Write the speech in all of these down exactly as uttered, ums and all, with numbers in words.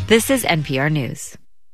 This is N P R News.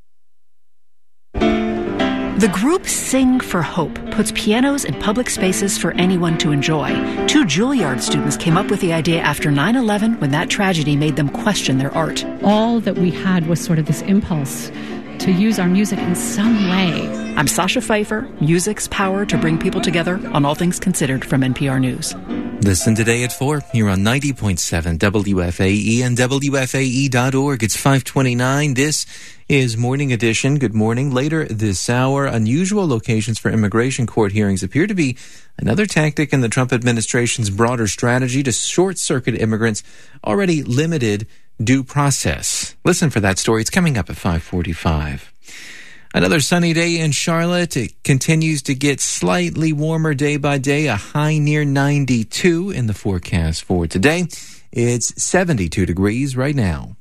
The group Sing for Hope puts pianos in public spaces for anyone to enjoy. Two Juilliard students came up with the idea after nine eleven when that tragedy made them question their art. All that we had was sort of this impulse to use our music in some way. I'm Sasha Pfeiffer, music's power to bring people together on All Things Considered from N P R News. Listen today at four here on ninety point seven W F A E and W F A E dot org. It's five twenty-nine. This is Morning Edition. Good morning. Later this hour, unusual locations for immigration court hearings appear to be another tactic in the Trump administration's broader strategy to short-circuit immigrants' already limited due process. Listen for that story. It's coming up at five forty-five. Another sunny day in Charlotte. It continues to get slightly warmer day by day, a high near ninety-two in the forecast for today. It's seventy-two degrees right now.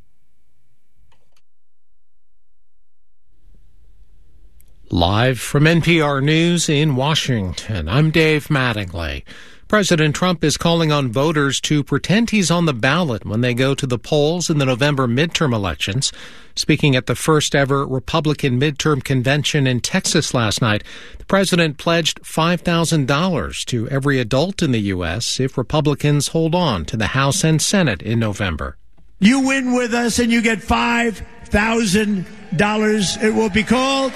Live from N P R News in Washington, I'm Dave Mattingly. President Trump is calling on voters to pretend he's on the ballot when they go to the polls in the November midterm elections. Speaking at the first ever Republican midterm convention in Texas last night, the president pledged five thousand dollars to every adult in the U S if Republicans hold on to the House and Senate in November. You win with us and you get five thousand dollars. It will be called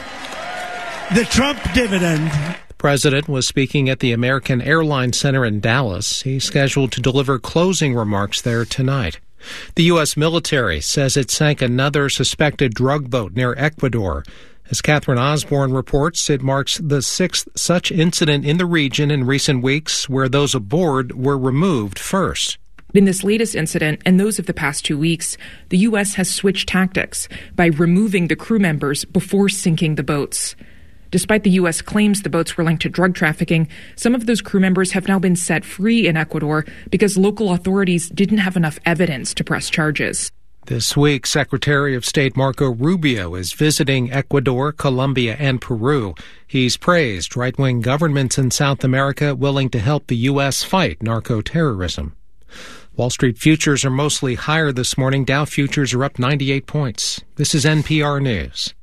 the Trump dividend. The president was speaking at the American Airlines Center in Dallas. He's scheduled to deliver closing remarks there tonight. The U S military says it sank another suspected drug boat near Ecuador. As Catherine Osborne reports, it marks the sixth such incident in the region in recent weeks where those aboard were removed first. In this latest incident and those of the past two weeks, the U S has switched tactics by removing the crew members before sinking the boats. Despite the U S claims the boats were linked to drug trafficking, some of those crew members have now been set free in Ecuador because local authorities didn't have enough evidence to press charges. This week, Secretary of State Marco Rubio is visiting Ecuador, Colombia, and Peru. He's praised right-wing governments in South America willing to help the U S fight narco-terrorism. Wall Street futures are mostly higher this morning. Dow futures are up ninety-eight points. This is N P R News.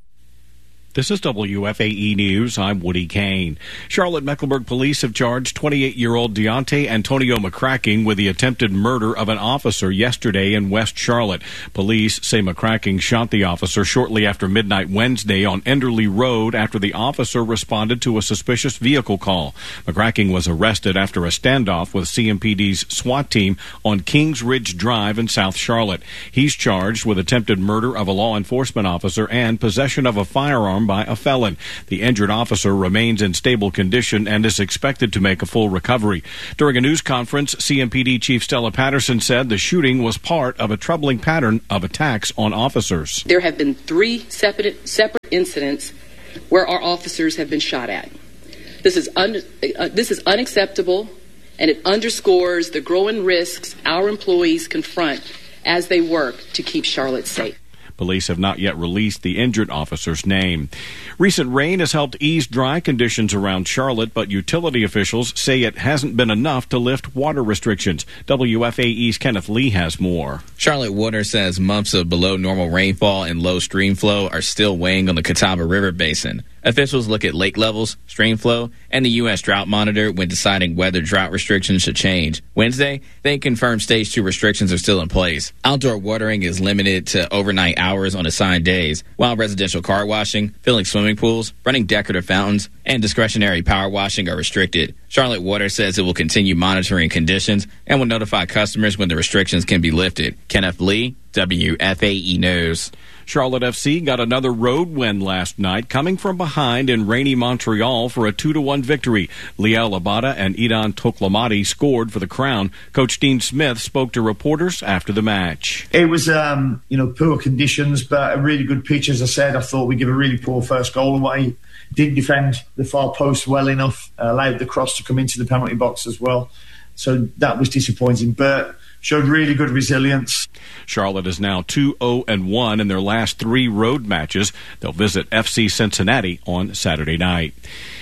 This is W F A E News. I'm Woody Kane. Charlotte-Mecklenburg police have charged twenty-eight-year-old Deontay Antonio McCracking with the attempted murder of an officer yesterday in West Charlotte. Police say McCracking shot the officer shortly after midnight Wednesday on Enderley Road after the officer responded to a suspicious vehicle call. McCracking was arrested after a standoff with C M P D's SWAT team on Kings Ridge Drive in South Charlotte. He's charged with attempted murder of a law enforcement officer and possession of a firearm by a felon. The injured officer remains in stable condition and is expected to make a full recovery. During a news conference, C M P D Chief Stella Patterson said the shooting was part of a troubling pattern of attacks on officers. There have been three separate, separate incidents where our officers have been shot at. This is, un, uh, this is unacceptable, and it underscores the growing risks our employees confront as they work to keep Charlotte safe. Police have not yet released the injured officer's name. Recent rain has helped ease dry conditions around Charlotte, but utility officials say it hasn't been enough to lift water restrictions. W F A E's Kenneth Lee has more. Charlotte Water says months of below normal rainfall and low stream flow are still weighing on the Catawba River Basin. Officials look at lake levels, stream flow, and the U S Drought Monitor when deciding whether drought restrictions should change. Wednesday, they confirmed Stage two restrictions are still in place. Outdoor watering is limited to overnight hours on assigned days, while residential car washing, filling swimming pools, running decorative fountains, and discretionary power washing are restricted. Charlotte Water says it will continue monitoring conditions and will notify customers when the restrictions can be lifted. Kenneth Lee, W F A E News. Charlotte F C got another road win last night, coming from behind in rainy Montreal for a two to one victory. Liel Abada and Idan Toklamati scored for the Crown. Coach Dean Smith spoke to reporters after the match. It was, um, you know, poor conditions, but a really good pitch. As I said, I thought we gave a really poor first goal away. Didn't defend the far post well enough, uh, allowed the cross to come into the penalty box as well. So that was disappointing, but showed really good resilience. Charlotte is now two oh and one in their last three road matches. They'll visit F C Cincinnati on Saturday night.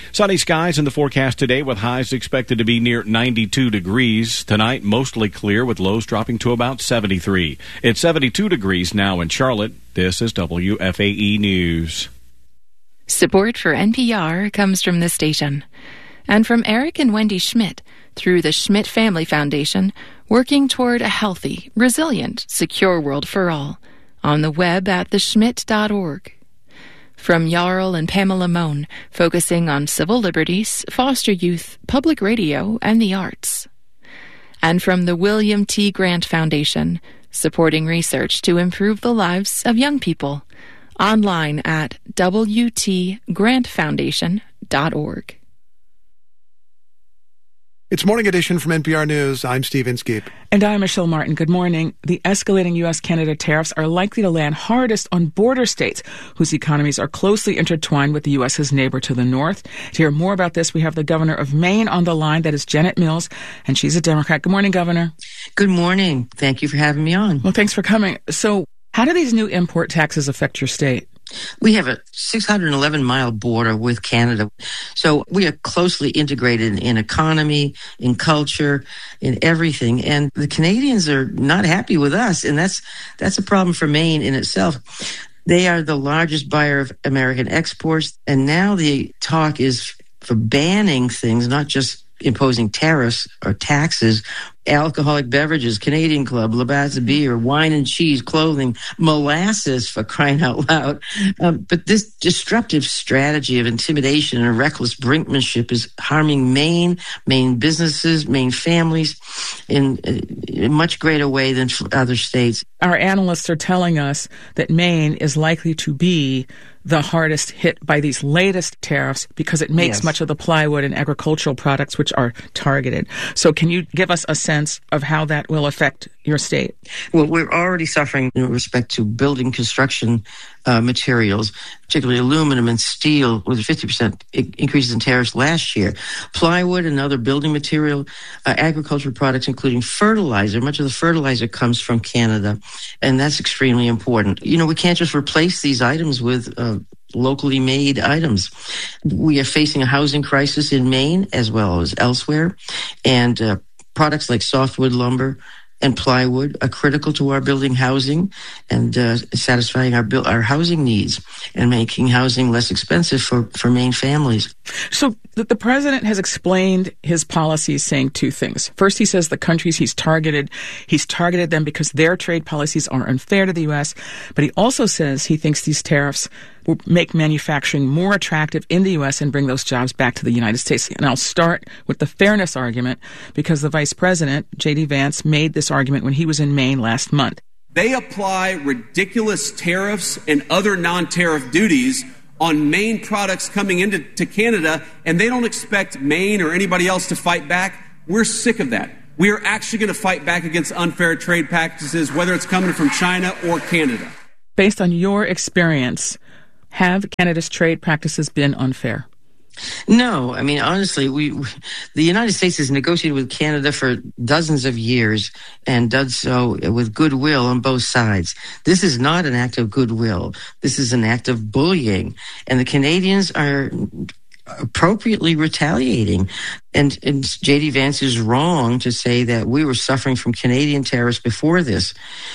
Sunny skies in the forecast today with highs expected to be near ninety-two degrees. Tonight, mostly clear with lows dropping to about seventy-three. It's seventy-two degrees now in Charlotte. This is W F A E News. Support for N P R comes from this station and from Eric and Wendy Schmidt through the Schmidt Family Foundation, working toward a healthy, resilient, secure world for all. On the web at the schmidt dot org. From Jarl and Pamela Mohn, focusing on civil liberties, foster youth, public radio, and the arts. And from the William T. Grant Foundation, supporting research to improve the lives of young people. Online at w t grant foundation dot org. It's Morning Edition from N P R News. I'm Steve Inskeep. And I'm Michelle Martin. Good morning. The escalating U S Canada tariffs are likely to land hardest on border states, whose economies are closely intertwined with the U S's neighbor to the north. To hear more about this, we have the governor of Maine on the line. That is Janet Mills, and she's a Democrat. Good morning, Governor. Good morning. Thank you for having me on. Well, thanks for coming. So, how do these new import taxes affect your state? We have a six hundred eleven mile border with Canada. So we are closely integrated in economy, in culture, in everything. And the Canadians are not happy with us. And that's that's a problem for Maine in itself. They are the largest buyer of American exports. And now the talk is for banning things, not just imposing tariffs or taxes, alcoholic beverages, Canadian Club, Labatt's beer, wine and cheese, clothing, molasses, for crying out loud. Um, but this disruptive strategy of intimidation and reckless brinkmanship is harming Maine, Maine businesses, Maine families in a much greater way than other states. Our analysts are telling us that Maine is likely to be the hardest hit by these latest tariffs because it makes Yes. much of the plywood and agricultural products which are targeted. So can you give us a sense of how that will affect your state? Well, we're already suffering in respect to building construction uh, materials, particularly aluminum and steel, with fifty percent increases in tariffs last year. Plywood and other building material, uh, agricultural products, including fertilizer. Much of the fertilizer comes from Canada, and that's extremely important. You know, we can't just replace these items with uh, locally made items. We are facing a housing crisis in Maine as well as elsewhere, and uh, products like softwood lumber and plywood are critical to our building housing and uh, satisfying our bu- our housing needs and making housing less expensive for, for Maine families. So the, the president has explained his policies saying two things. First, he says the countries he's targeted, he's targeted them because their trade policies are unfair to the U S, but he also says he thinks these tariffs will make manufacturing more attractive in the U S and bring those jobs back to the United States. And I'll start with the fairness argument because the vice president, J D Vance, made this argument when he was in Maine last month. They apply ridiculous tariffs and other non-tariff duties on Maine products coming into to Canada, and they don't expect Maine or anybody else to fight back. We're sick of that. We are actually going to fight back against unfair trade practices, whether it's coming from China or Canada. Based on your experience, have Canada's trade practices been unfair? No, I mean, honestly, we, the United States has negotiated with Canada for dozens of years and does so with goodwill on both sides. This is not an act of goodwill. This is an act of bullying. And the Canadians are appropriately retaliating. And, and J D Vance is wrong to say that we were suffering from Canadian tariffs before this.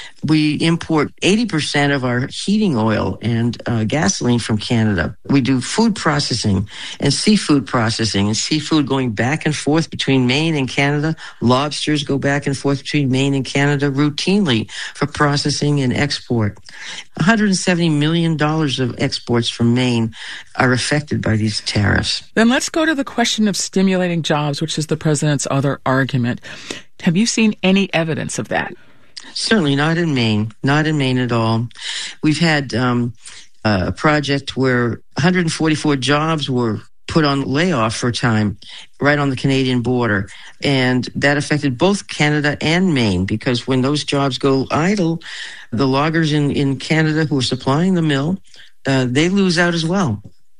We import eighty percent of our heating oil and uh, gasoline from Canada. We do food processing and seafood processing, and seafood going back and forth between Maine and Canada. Lobsters go back and forth between Maine and Canada routinely for processing and export. one hundred seventy million dollars of exports from Maine are affected by these tariffs. Then let's go to the question of stimulating jobs, which is the president's other argument. Have you seen any evidence of that? Certainly not in Maine, not in Maine at all. We've had um, a project where one hundred forty-four jobs were put on layoff for a time right on the Canadian border. And that affected both Canada and Maine, because when those jobs go idle, the loggers in, in Canada who are supplying the mill, uh, they lose out as well.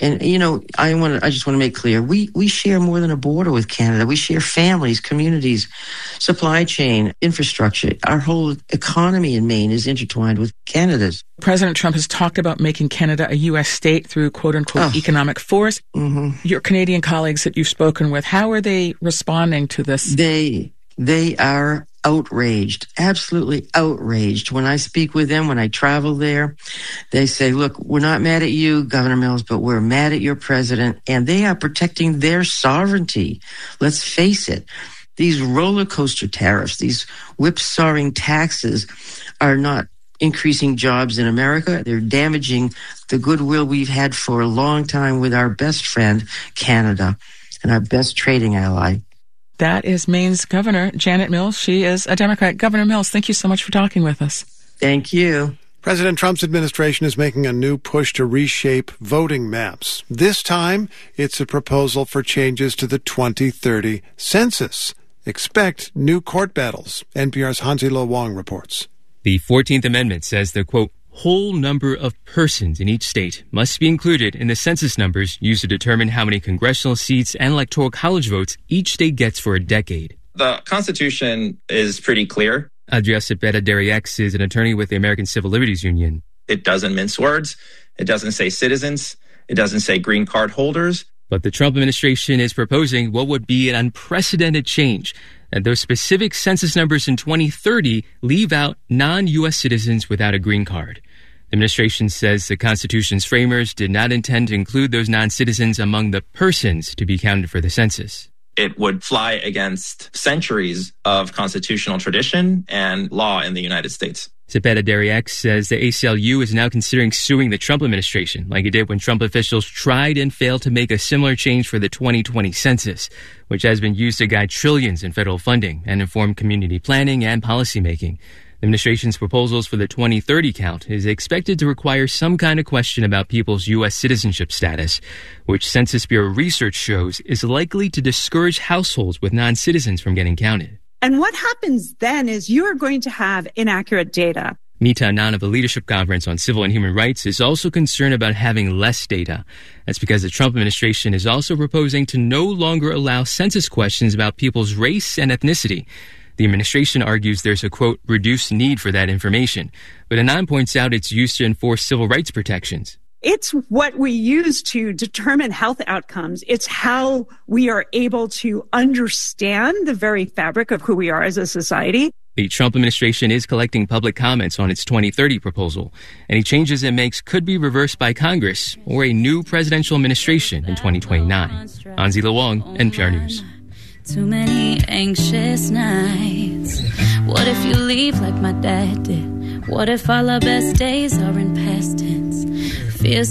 And, you know, I want to, I just want to make clear, we, we share more than a border with Canada. We share families, communities, supply chain, infrastructure. Our whole economy in Maine is intertwined with Canada's. President Trump has talked about making Canada a U S state through quote-unquote oh. economic force. Mm-hmm. Your Canadian colleagues that you've spoken with, how are they responding to this? They, they are outraged, absolutely outraged. When I speak with them, when I travel there, they say, look, we're not mad at you, Governor Mills, but we're mad at your president, and they are protecting their sovereignty. Let's face it. These roller coaster tariffs, these whipsawing taxes are not increasing jobs in America. They're damaging the goodwill we've had for a long time with our best friend, Canada, and our best trading ally. That is Maine's Governor, Janet Mills. She is a Democrat. Governor Mills, thank you so much for talking with us. Thank you. President Trump's administration is making a new push to reshape voting maps. This time, it's a proposal for changes to the twenty thirty census. Expect new court battles. N P R's Hansi Lo Wong reports. The fourteenth Amendment says the, quote, whole number of persons in each state must be included in the census numbers used to determine how many congressional seats and electoral college votes each state gets for a decade. The Constitution is pretty clear. Adria Cepeda-Derriex is an attorney with the American Civil Liberties Union. It doesn't mince words. It doesn't say citizens. It doesn't say green card holders. But the Trump administration is proposing what would be an unprecedented change, that those specific census numbers in twenty thirty leave out non-U S citizens without a green card. The administration says the Constitution's framers did not intend to include those non-citizens among the persons to be counted for the census. It would fly against centuries of constitutional tradition and law in the United States. Cepeda-Derriex says the A C L U is now considering suing the Trump administration, like it did when Trump officials tried and failed to make a similar change for the twenty twenty census, which has been used to guide trillions in federal funding and inform community planning and policymaking. The administration's proposals for the twenty thirty count is expected to require some kind of question about people's U S citizenship status, which Census Bureau research shows is likely to discourage households with non-citizens from getting counted. And what happens then is you are going to have inaccurate data. Mita Anand of the Leadership Conference on Civil and Human Rights is also concerned about having less data. That's because the Trump administration is also proposing to no longer allow census questions about people's race and ethnicity. The administration argues there's a, quote, reduced need for that information. But Anand points out it's used to enforce civil rights protections. It's what we use to determine health outcomes. It's how we are able to understand the very fabric of who we are as a society. The Trump administration is collecting public comments on its twenty thirty proposal. Any changes it makes could be reversed by Congress or a new presidential administration in twenty twenty-nine. Hansi Lo Wong, N P R News. Too many anxious nights. What if you leave like my dad did? What if all our best days are in past tense? Fears